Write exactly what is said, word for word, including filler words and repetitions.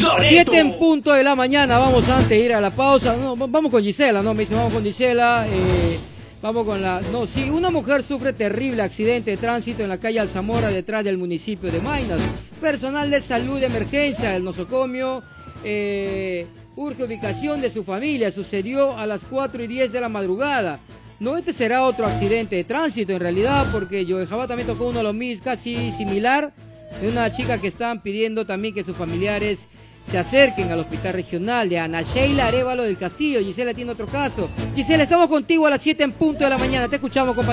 siete en punto de la mañana, vamos antes de ir a la pausa. No, vamos con Gisela, ¿no? Me dice, vamos con Gisela. Eh, vamos con la... No, sí, una mujer sufre terrible accidente de tránsito en la calle Alzamora, detrás del municipio de Maynas. Personal de salud de emergencia del nosocomio eh, urge ubicación de su familia. Sucedió a las cuatro y diez de la madrugada. No, este será otro accidente de tránsito en realidad, porque Yoejabá también tocó uno de los mis casi similar, de una chica que están pidiendo también que sus familiares se acerquen al hospital regional de Ana Sheila Arévalo del Castillo. Gisela tiene otro caso. Gisela, estamos contigo a las siete en punto de la mañana. Te escuchamos, compañero.